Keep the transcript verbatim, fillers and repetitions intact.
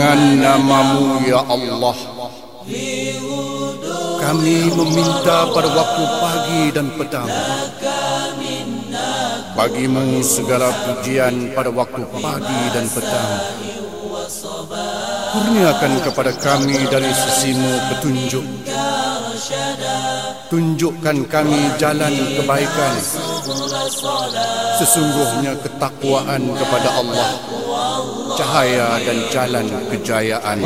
dengan nama-Mu ya Allah, kami meminta pada waktu pagi dan petang. Bagi-Mu segala pujian pada waktu pagi dan petang. Kurniakan kepada kami dari sisi-Mu petunjuk. Tunjukkan kami jalan kebaikan. Sesungguhnya ketakwaan kepada Allah cahaya dan jalan kejayaan.